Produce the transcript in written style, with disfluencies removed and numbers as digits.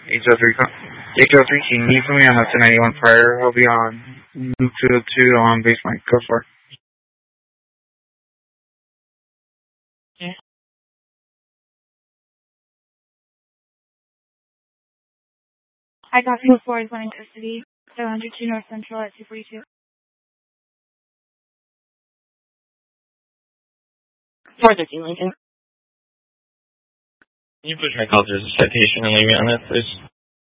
H03, can you for me on the 1091 prior? I'll be on 202 on base mic. Go for it. I got 204 is one in custody. 702 North Central at 242. 413 Lincoln. Can you push my call? There's a citation and leave me on that, please?